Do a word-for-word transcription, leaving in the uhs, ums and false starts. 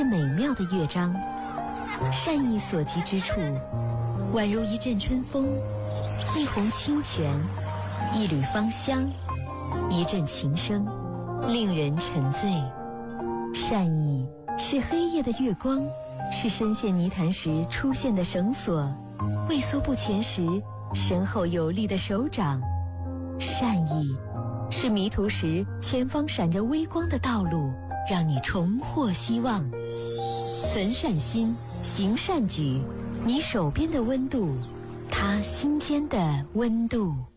美妙的乐章。善意所及之处，宛如一阵春风，一泓清泉，一缕芳香，一阵琴声，令人沉醉。善意是黑夜的月光，是深陷泥潭时出现的绳索，畏缩不前时身后有力的手掌。善意是迷途时前方闪着微光的道路，让你重获希望。存善心，行善举，你手边的温度，他心间的温度。